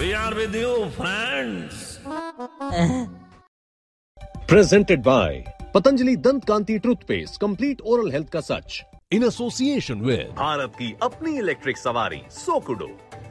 We are with you, friends. Presented by Patanjali Dant Kanti Toothpaste, complete oral health का सच. In association with Bharat की अपनी electric सवारी सोकुडो।